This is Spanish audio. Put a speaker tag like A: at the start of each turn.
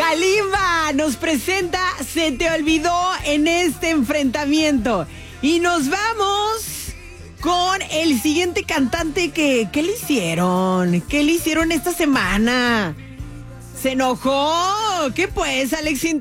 A: Kalimba nos presenta Se te olvidó en este enfrentamiento. Y nos vamos con el siguiente cantante que... ¿Qué le hicieron? ¿Qué le hicieron esta semana? ¿Se enojó? ¿Qué pues, Alex?